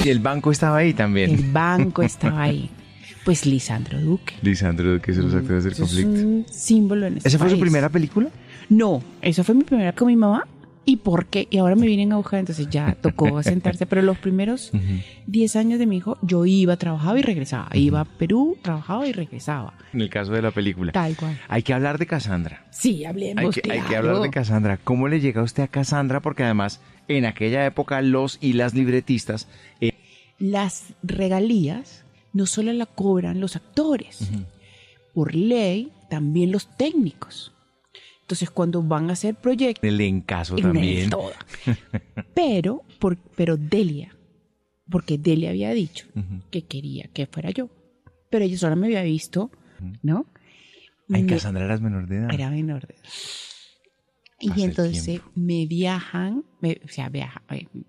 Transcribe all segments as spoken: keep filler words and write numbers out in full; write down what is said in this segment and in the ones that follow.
Y el banco estaba ahí también. El banco estaba ahí. Pues Lisandro Duque. Lisandro Duque es de los actores del Eso es conflicto. un símbolo en este ¿Esa fue país. su primera película? No, esa fue mi primera con mi mamá. ¿Y por qué? Y ahora me vienen a buscar, entonces ya tocó sentarse. Pero los primeros diez años de mi hijo, yo iba, trabajaba y regresaba. Uh-huh. Iba a Perú, trabajaba y regresaba. En el caso de la película. Tal cual. Hay que hablar de Cassandra. Sí, hablemos, hay que, claro. Hay que hablar de Cassandra. ¿Cómo le llega a usted a Cassandra? Porque además, en aquella época, los y las libretistas... Eh... Las regalías no solo la cobran los actores. Uh-huh. Por ley, también los técnicos. Entonces, cuando van a hacer proyectos... El encaso también. Toda. Pero, por, pero Delia, porque Delia había dicho uh-huh. que quería que fuera yo. Pero ella solo me había visto, ¿no? Ay, me, Cassandra eras menor de edad. Era menor de edad. Y Pasa entonces me viajan, me, o sea, viaja,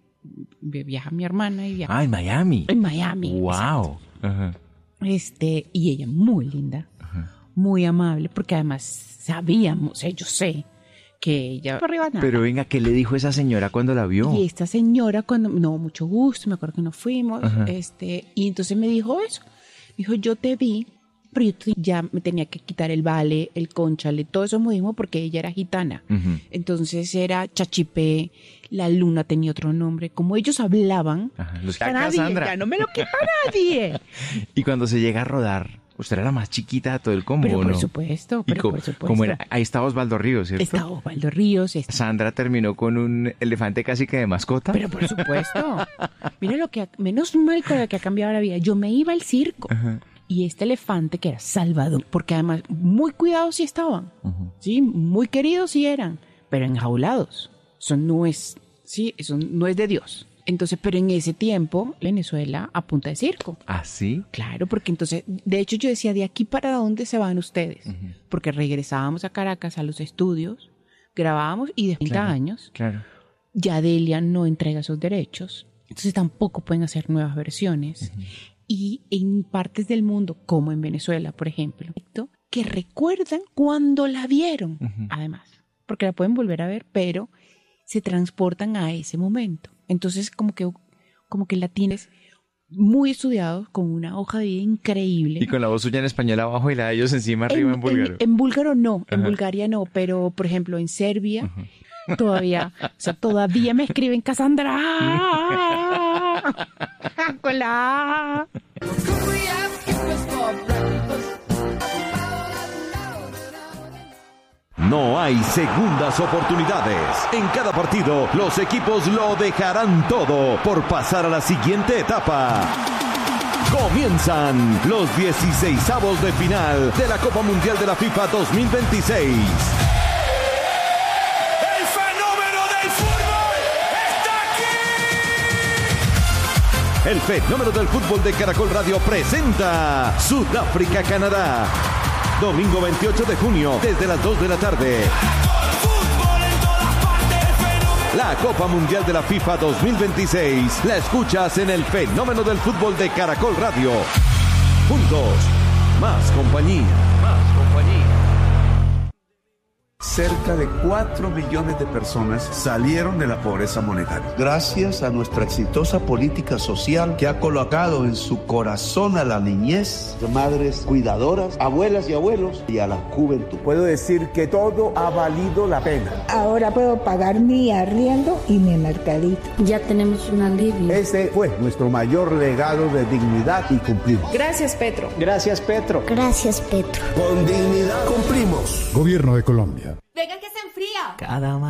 me viaja mi hermana y viaja... Ah, en Miami. En Miami. Wow. Uh-huh. Este, y ella muy linda, uh-huh. muy amable, porque además sabíamos, o sea, yo sé que ella... Arriba, nada. Pero venga, ¿qué le dijo esa señora cuando la vio? Y esta señora, cuando... No, mucho gusto, me acuerdo que nos fuimos, uh-huh. este, y entonces me dijo eso. Dijo, yo te vi, pero yo te, ya me tenía que quitar el vale, el cónchale, todo eso modismo porque ella era gitana. Uh-huh. Entonces era chachipé, la luna tenía otro nombre. Como ellos hablaban, Ajá, los a nadie, ya no me lo quita nadie. Y cuando se llega a rodar, usted era la más chiquita de todo el combo, pero por ¿no? Supuesto, pero co- por supuesto. Como era, ahí estaba Osvaldo Ríos, ¿cierto? Estaba Osvaldo Ríos. Está... Sandra terminó con un elefante casi que de mascota. Pero por supuesto. Mira lo que, ha, menos mal con lo que ha cambiado la vida. Yo me iba al circo. Ajá. Y este elefante que era Salvador, porque además muy cuidados sí estaban, uh-huh. sí, muy queridos sí eran, pero enjaulados. Eso no es, sí, eso no es de Dios. Entonces, pero en ese tiempo, Venezuela a punta de circo. ¿Ah, sí? Claro, porque entonces, de hecho yo decía, ¿de aquí para dónde se van ustedes? Uh-huh. Porque regresábamos a Caracas a los estudios, grabábamos y de treinta claro, años, claro. ya Delia no entrega sus derechos, entonces tampoco pueden hacer nuevas versiones. Uh-huh. Y en partes del mundo, como en Venezuela, por ejemplo, que recuerdan cuando la vieron, uh-huh. además, porque la pueden volver a ver, pero se transportan a ese momento. Entonces, como que, como que la tienes muy estudiado, con una hoja de vida increíble. Y con la voz suya en español abajo y la de ellos encima arriba en, en búlgaro. En, en búlgaro no, uh-huh. en Bulgaria no, pero, por ejemplo, en Serbia... Uh-huh. Todavía, o sea, todavía me escriben Cassandra con la A. No hay segundas oportunidades. En cada partido, los equipos lo dejarán todo por pasar a la siguiente etapa. Comienzan los dieciseisavos de final de la Copa Mundial de la FIFA dos mil veintiséis. El fenómeno del fútbol de Caracol Radio presenta Sudáfrica-Canadá. Domingo veintiocho de junio, desde las dos de la tarde. La Copa Mundial de la FIFA dos mil veintiséis la escuchas en el fenómeno del fútbol de Caracol Radio. Juntos, más compañía. Más compañía. Cerca de cuatro millones de personas salieron de la pobreza monetaria. Gracias a nuestra exitosa política social que ha colocado en su corazón a la niñez, madres cuidadoras, abuelas y abuelos y a la juventud. Puedo decir que todo ha valido la pena. Ahora puedo pagar mi arriendo y mi mercadito. Ya tenemos un alivio. Ese fue nuestro mayor legado de dignidad y cumplimos. Gracias, Petro. Gracias, Petro. Gracias, Petro. Con dignidad cumplimos. Gobierno de Colombia. Venga que se enfría. Cada